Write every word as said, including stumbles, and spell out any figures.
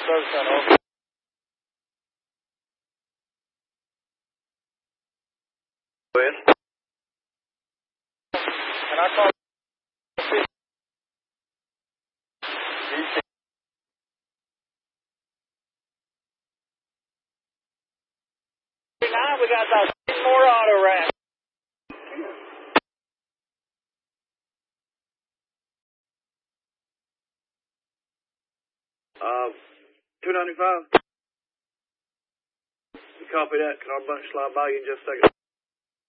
Service Center, over. Go ahead. Can I call? Now we got about six more auto racks. Uh, two ninety-five. Copy that. Can our bunch slide by you in just a second?